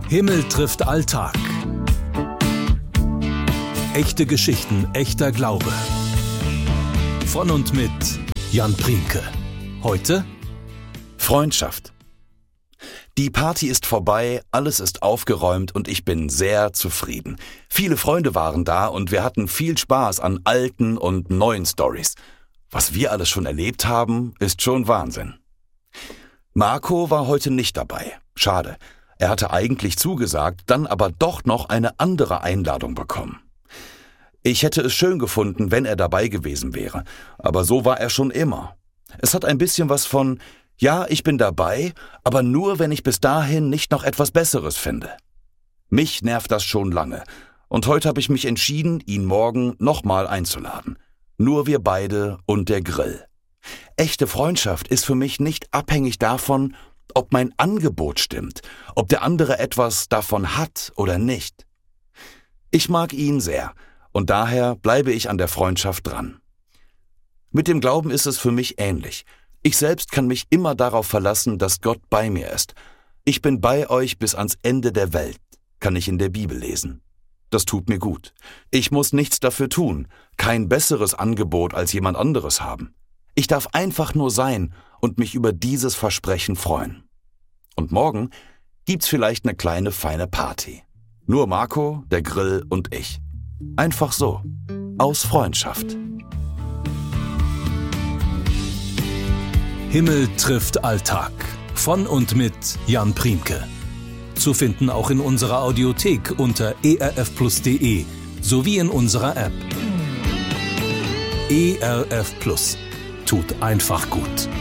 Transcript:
Himmel trifft Alltag. Echte Geschichten, echter Glaube. Von und mit Jan Priemke. Heute Freundschaft. Die Party ist vorbei, alles ist aufgeräumt und ich bin sehr zufrieden. Viele Freunde waren da und wir hatten viel Spaß an alten und neuen Storys. Was wir alles schon erlebt haben, ist schon Wahnsinn. Marco war heute nicht dabei. Schade. Er hatte eigentlich zugesagt, dann aber doch noch eine andere Einladung bekommen. Ich hätte es schön gefunden, wenn er dabei gewesen wäre, aber so war er schon immer. Es hat ein bisschen was von, ja, ich bin dabei, aber nur, wenn ich bis dahin nicht noch etwas Besseres finde. Mich nervt das schon lange und heute habe ich mich entschieden, ihn morgen nochmal einzuladen. Nur wir beide und der Grill. Echte Freundschaft ist für mich nicht abhängig davon, ob mein Angebot stimmt, ob der andere etwas davon hat oder nicht. Ich mag ihn sehr und daher bleibe ich an der Freundschaft dran. Mit dem Glauben ist es für mich ähnlich. Ich selbst kann mich immer darauf verlassen, dass Gott bei mir ist. Ich bin bei euch bis ans Ende der Welt, kann ich in der Bibel lesen. Das tut mir gut. Ich muss nichts dafür tun, kein besseres Angebot als jemand anderes haben. Ich darf einfach nur sein und mich über dieses Versprechen freuen. Und morgen gibt's vielleicht eine kleine feine Party. Nur Marco, der Grill und ich. Einfach so, aus Freundschaft. Himmel trifft Alltag. Von und mit Jan Priemke. Zu finden auch in unserer Audiothek unter erfplus.de sowie in unserer App. ERF Plus. Tut einfach gut.